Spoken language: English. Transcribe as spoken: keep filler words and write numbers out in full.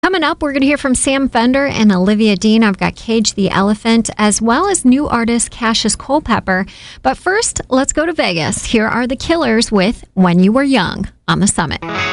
Coming up, we're going to hear from Sam Fender and Olivia Dean. I've got Cage the Elephant, as well as new artist Cassius Culpepper. But first, let's go to Vegas. Here are the Killers with When You Were Young on the Summit.